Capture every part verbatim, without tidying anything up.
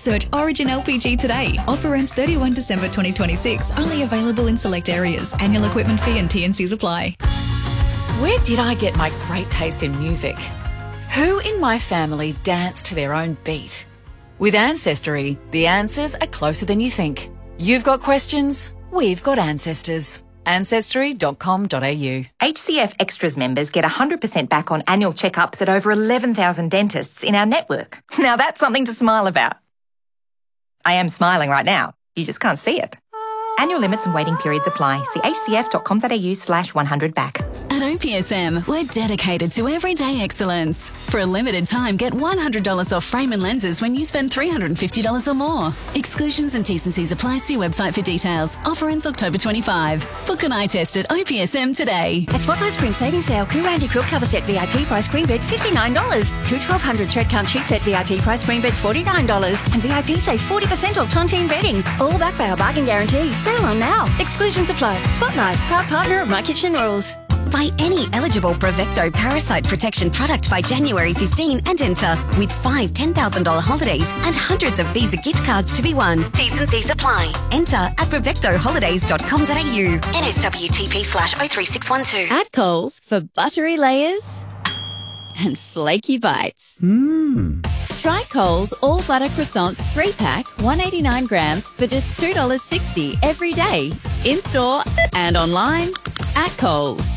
Search Origin L P G today. Offer ends thirty-first December twenty twenty-six. Only available in select areas. Annual equipment fee and T and Cs apply. Where did I get my great taste in music? Who in my family danced to their own beat? With Ancestry, the answers are closer than you think. You've got questions, we've got ancestors. ancestry dot com dot a u. H C F Extras members get one hundred percent back on annual checkups at over eleven thousand dentists in our network. Now that's something to smile about. I am smiling right now. You just can't see it. Annual limits and waiting periods apply. See h c f dot com dot a u slash one hundred back. At O P S M, we're dedicated to everyday excellence. For a limited time, get one hundred dollars off frame and lenses when you spend three hundred fifty dollars or more. Exclusions and T's and C's apply. See website for details. Offer ends October twenty-fifth. Book an eye test at O P S M today. At Spotlight Spring Savings Sale, Coo Randy Quilt Cover Set V I P price queen bed fifty-nine dollars. Coo twelve hundred Thread Count Sheet Set V I P price queen bed forty-nine dollars. And V I P save forty percent off Tontine bedding. All backed by our bargain guarantee. Sale on now. Exclusions apply. Spotlight, proud partner of My Kitchen Rules. Buy any eligible Provecto parasite protection product by January fifteenth and enter with five ten thousand dollars holidays and hundreds of Visa gift cards to be won. T's and C's apply. Enter at provecto holidays dot com dot a u. N S W T P slash oh three six one two. At Coles for buttery layers and flaky bites. Mmm. Try Coles All Butter Croissants three pack, one hundred eighty-nine grams for just two dollars sixty every day. In-store and online at Coles.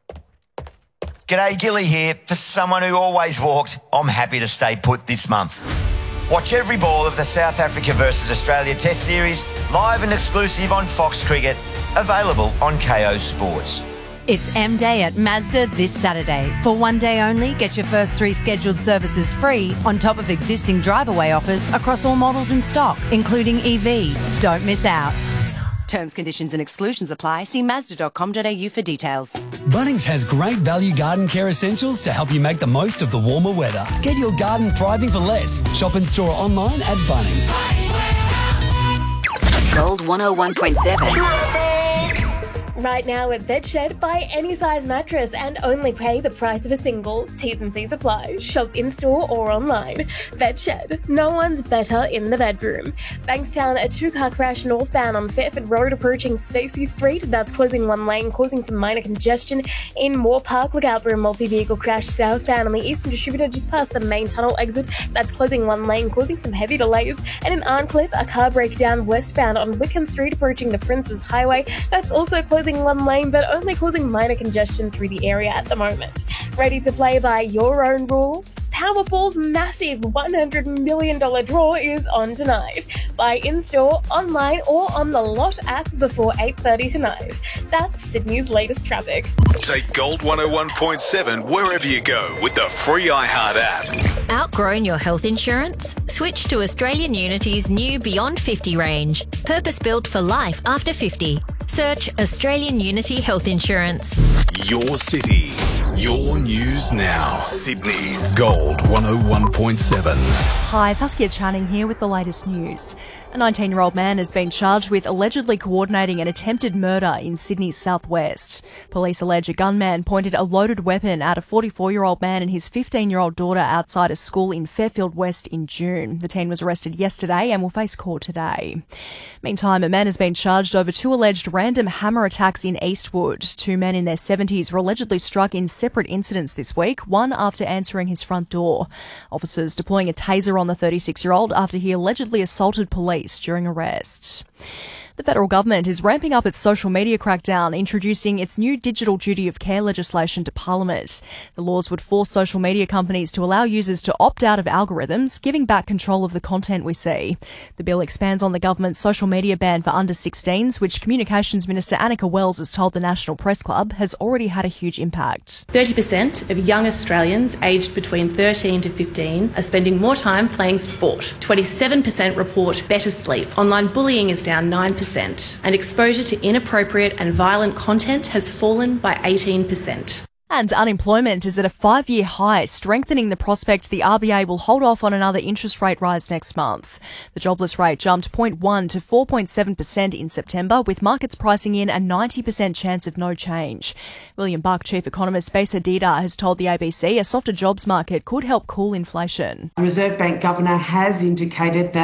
G'day, Gilly here. For someone who always walked, I'm happy to stay put this month. Watch every ball of the South Africa versus Australia Test Series live and exclusive on Fox Cricket, available on K O Sports. It's M Day at Mazda this Saturday. For one day only, get your first three scheduled services free on top of existing drive-away offers across all models in stock, including E V. Don't miss out. Terms, conditions and exclusions apply. See mazda dot com dot a u for details. Bunnings has great value garden care essentials to help you make the most of the warmer weather. Get your garden thriving for less. Shop in store online at Bunnings. Gold one oh one point seven. Right now at Bedshed, buy any size mattress and only pay the price of a single. T's and C's apply. Shop in-store or online. Bedshed. No one's better in the bedroom. Bankstown, a two-car crash northbound on Fairford Road approaching Stacey Street. That's closing one lane, causing some minor congestion. In Moore Park, look out for a multi-vehicle crash southbound on the Eastern Distributor just past the main tunnel exit. That's closing one lane, causing some heavy delays. And in Arncliffe, a car breakdown westbound on Wickham Street approaching the Princes Highway. That's also closing one lane, but only causing minor congestion through the area at the moment. Ready to play by your own rules? Powerball's massive one hundred million dollars draw is on tonight. Buy in-store, online or on the Lot app before eight thirty tonight. That's Sydney's latest traffic. Take Gold one oh one point seven wherever you go with the free iHeart app. Outgrown your health insurance? Switch to Australian Unity's new Beyond fifty range. Purpose-built for life after fifty. Search Australian Unity Health Insurance. Your city, your news now. Sydney's Gold one oh one point seven. Hi, Saskia Channing here with the latest news. A nineteen-year-old man has been charged with allegedly coordinating an attempted murder in Sydney's southwest. Police allege a gunman pointed a loaded weapon at a forty-four-year-old man and his fifteen-year-old daughter outside a school in Fairfield West in June. The teen was arrested yesterday and will face court today. Meantime, a man has been charged over two alleged random hammer attacks in Eastwood. Two men in their seventies were allegedly struck in separate incidents this week, one after answering his front door. Officers deploying a taser on the thirty-six-year-old after he allegedly assaulted police during arrest. The federal government is ramping up its social media crackdown, introducing its new digital duty of care legislation to Parliament. The laws would force social media companies to allow users to opt out of algorithms, giving back control of the content we see. The bill expands on the government's social media ban for under sixteens, which Communications Minister Annika Wells has told the National Press Club has already had a huge impact. thirty percent of young Australians aged between thirteen to fifteen are spending more time playing sport. twenty-seven percent report better sleep. Online bullying is down nine percent. And exposure to inappropriate and violent content has fallen by eighteen percent. And unemployment is at a five-year high, strengthening the prospect the R B A will hold off on another interest rate rise next month. The jobless rate jumped zero point one to four point seven percent in September, with markets pricing in a ninety percent chance of no change. William Buck chief economist Besa Dida has told the A B C a softer jobs market could help cool inflation. The Reserve Bank Governor has indicated that